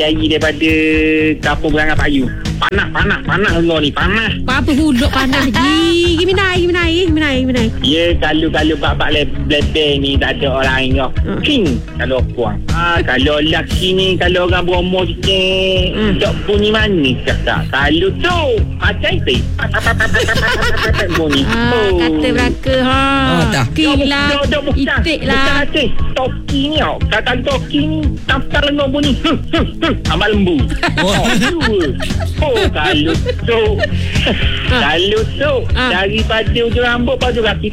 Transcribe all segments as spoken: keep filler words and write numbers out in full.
lari daripada kapur Berangan Payu. Panas, panas, panas Allah ni, panas. Apa pulak panas ji. Gimana air, gimana air, gimana air, gimana air. Ya, kalau kalau bab-bab lebar ni tak ada orang lain kau. Hmm. King kalau puang. Ha, kalau lelaki ni, kalau orang berumur sikit, hmm. tak bunyi manis cakap. Kalau tu, macam itu. Bunyi. Ah, oh. Kata belaka ha. Oh, tak. King lah, itik lah. Bukan, toki ni tau. Kata toki ni, tanpa lengur bunyi. Amal lembu. Oh, oh, kalau tu kalau tu daripada ujung rambut baju kaki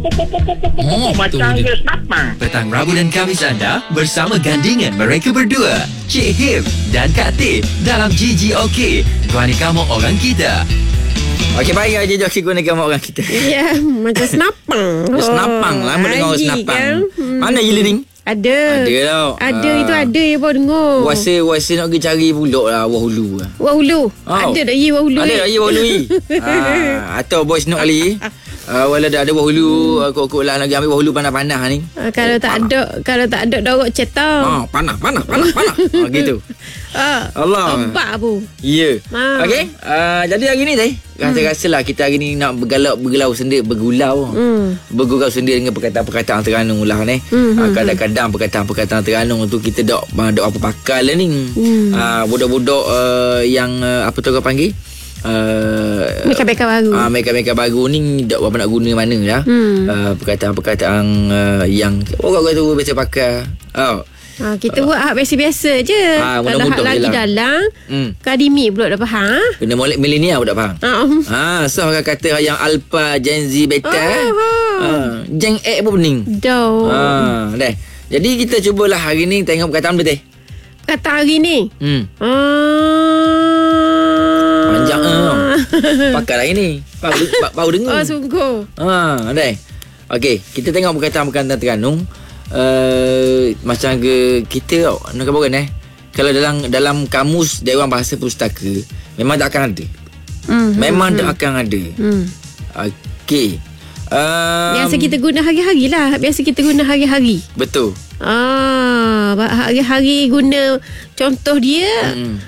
macam dia snapang. Petang Rabu dan Khamis anda bersama gandingan mereka berdua, Cik Him dan Kak Teh dalam G G O K. Guani kamu orang kita. Okey, baik je Joki guna gambar orang kita. Ya, macam snapang. Oh, snapang lah, mendengar snapang. Kan? Hmm. Mana you leading? Ada. Ada tau. Ada ha. itu ada yang baru dengar. Wasa wasa nak pergi cari pulak lah Wahulu. Wahulu. Oh. Ada tak ye Wahulu? Ada tak ye Wahulu ni? ha. Atau boys nak kali. Uh, wala dah ada Wahulu, hmm. kok-kok lah nak ambil Wahulu panas-panas ni. Uh, kalau oh, tak panas. ada, kalau tak ada dorok cetang. Ha, panas, panas, panas, panas. Ha, gitu. Ah, Allah. Nampak apa? Ya. Yeah. Okey. Uh, jadi hari ni teh, rasa-rasalah kita hari ni nak bergalau bergelau sendiri, bergulau. Hmm. Bergurau sendiri dengan perkataan-perkataan Terengganu lah ni. Hmm. Uh, kadang-kadang perkataan-perkataan Terengganu tu kita dak dak apa pakal lah ni. Hmm. Uh, budak-budak uh, yang uh, apa tu kau panggil? Uh, Meka-meka baru. Ah, uh, meka-meka baru ni tak apa nak guna mana lah. Hmm. Uh, perkataan-perkataan uh, yang orang kata biasa pakai. Oh. Ha, kita uh, buat hak biasa-biasa je. Ha, kalau hak lagi dalam, hmm. akademik pula dah faham. Kena molek milenial pun tak faham. Ha, uh. so orang kata yang alpha, Gen Z, beta. Oh, ha. Gen X pun pening. Dah. Ha, dah. Jadi kita cubalah hari ni tengok perkataan betul. Perkataan hari ni. Hmm. Ah. Panjang ah. Pakai hari ni. Baru, baru dengar. Oh, sungguh. Ha, dah. Okey, kita tengok perkataan-perkataan Terengganu. Uh, macam ke kita nak kata kan eh, kalau dalam dalam kamus Dewan Bahasa Pustaka memang tak akan ada. Mm, memang mm, tak akan ada. Mm. Okey. Um, biasa kita guna hari-hari lah. Biasa kita guna hari-hari. Betul. Ah, hari-hari guna contoh dia. Mm.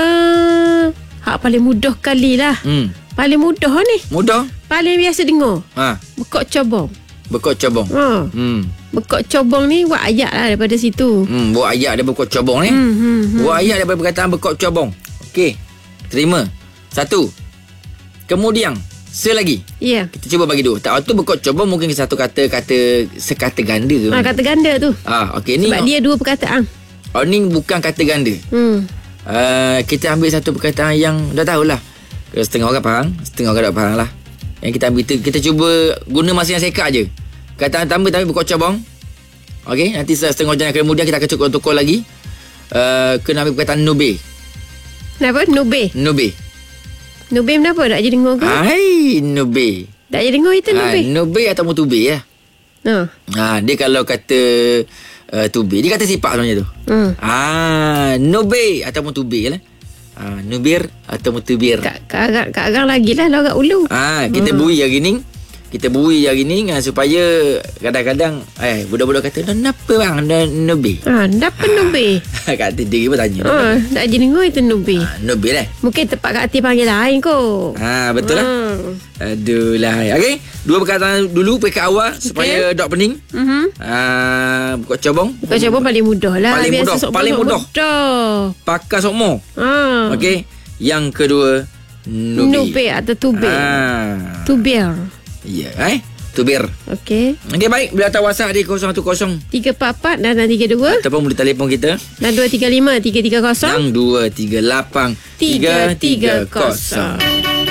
Ah, hak paling mudah kali lah. Mm. Paling mudah ni. Mudah. Paling biasa dengar. Ha. Bekok cobong. Bekok cobong. Ha. Hmm. Bekok cobong ni buat ayat lah daripada situ. Hmm, buat ayat daripada bekok cobong ni. Hmm, hmm, hmm. Buat ayat daripada perkataan bekok cobong. Okey. Terima. Satu. Kemudian, selagi. Ya. Yeah. Kita cuba bagi dua. Tak tu bekok cobong mungkin satu kata kata sekata ganda ke. Ha, kata ganda tu. Ah, okey ni. Sebab dia dua perkataan. Oh, ni bukan kata ganda. Hmm. Uh, kita ambil satu perkataan yang dah tahulah. Setengah orang faham, setengah orang tak faham lah. Yang kita ambil tu, kita cuba guna masa yang sekat je. Kataan tambah tapi bekok cobong. Okey, nanti setengah jam kemudian kita akan cukup tukar lagi. Uh, kena ambil perkataan nube. Kenapa? Nube. Nube. Nube kenapa tak jadi dengar ke? Hai, nube. Tak jadi dengar itu nube. Ha, nube atau mutube ya. Ha. Ha, dia kalau kata uh, tube, dia kata sifat sebenarnya tu. Hmm. Ah, nube atau mutube lah. Ah, nubir atau mutubir. Kak kak kak agak lagi lah lorak ulu. Ah, kita hmm. bui hari ni. Kita bui hari ni uh, supaya kadang-kadang eh budak-budak kata kenapa bang ada nubi? Ah, kenapa nubi? Kak Ati dia pun tanya. Ah, tak jadi ngoi tu nubi. Ah, nubi lah. Mungkin tempat Kak Ati panggil lain kot. Ah, betul lah. Ah. Aduh lah. Okey, dua perkataan dulu pekat awal okay. supaya dok pening. Mhm. Ah, buka cobong. Buka cobong paling mudah lah. Paling mudah, paling mudah. mudah. Pakai sokmo. Ah. Okey. Yang kedua nubi. Nubi atau tubir. Ah. Tubir. Ya, eh? Tubir. Okey. Okey, baik. Boleh hantar WhatsApp di kosong satu kosong tiga empat empat dan tiga dua. Ataupun boleh telefon kita. Dan dua tiga lima tiga tiga kosong. Dan dua tiga lapan tiga tiga kosong.